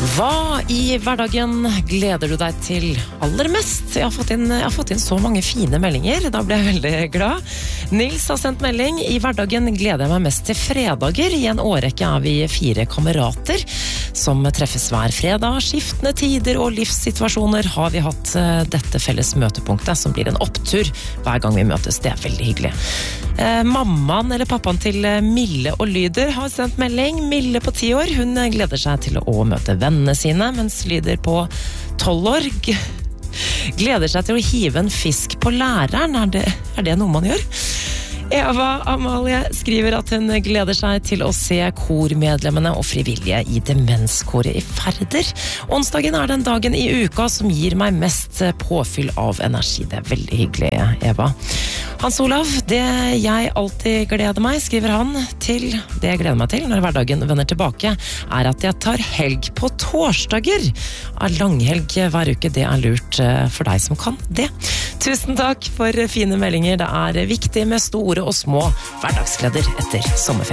Hva i hverdagen gleder du deg til aller mest? Jeg har fått inn så mange fine meldinger, da ble jeg veldig glad. Nils har sendt melding. I hverdagen gleder jeg meg mest til fredager. I en årrekke er vi 4 kamerater som treffes hver fredag. Skiftende tider og livssituasjoner har vi hatt dette felles møtepunktet, som blir en opptur hver gang vi møtes. Det er veldig hyggelig. Mammaen eller pappaen til Mille og Lyder har sendt melding. Mille på 10 år, hun gleder seg til å møte vennene sine, mens Lyder på 12 år gleder seg til å hive en fisk på læreren. Er det noe man gjør? Eva Amalie skriver at hun gleder seg til å se kormedlemmene og frivillige i demenskoret i Færder. Onsdagen er den dagen i uka som gir meg mest påfyll av energi. Det er veldig hyggelig, Eva. Hans Olav, det jeg alltid gleder meg, skriver han, til det jeg gleder meg til når hverdagen vender tilbake, er at jeg tar helg på torsdager. Langhelg hver uke, det er lurt for deg som kan det. Tusen takk for fine meldinger. Det er viktig med store og små hverdagsgleder etter sommerferien.